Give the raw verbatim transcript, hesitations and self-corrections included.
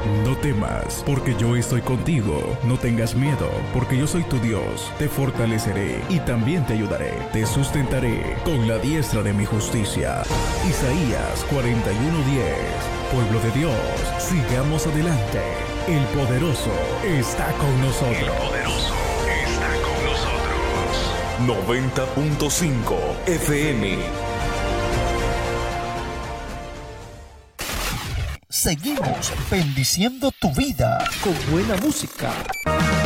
No temas, porque yo estoy contigo. No tengas miedo, porque yo soy tu Dios. Te fortaleceré y también te ayudaré. Te sustentaré con la diestra de mi justicia. Isaías cuarenta y uno diez. Pueblo de Dios, sigamos adelante. El poderoso está con nosotros. El poderoso está con nosotros. noventa punto cinco F M. Seguimos bendiciendo tu vida con buena música.